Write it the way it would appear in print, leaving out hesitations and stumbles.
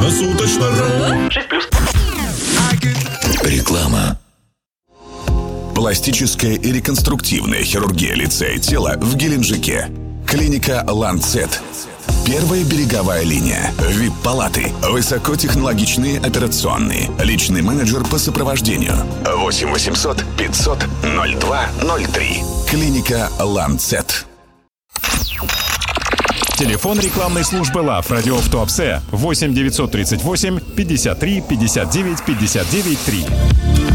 Круглосуточно. 6+. Реклама. Пластическая и реконструктивная хирургия лица и тела в Геленджике. Клиника «Ланцет». Первая береговая линия. ВИП-палаты. Высокотехнологичные операционные. Личный менеджер по сопровождению. 8 800 500 02 03. Клиника «Ланцет». Телефон рекламной службы ЛАФ «Радио в Туапсе» 8 938 53 59 59 3.